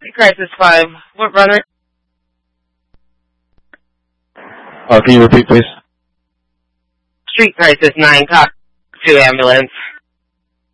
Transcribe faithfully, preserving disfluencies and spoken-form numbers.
Crisis five. What runner? Uh, can you repeat, please? Street Crisis nine. Cop two ambulance.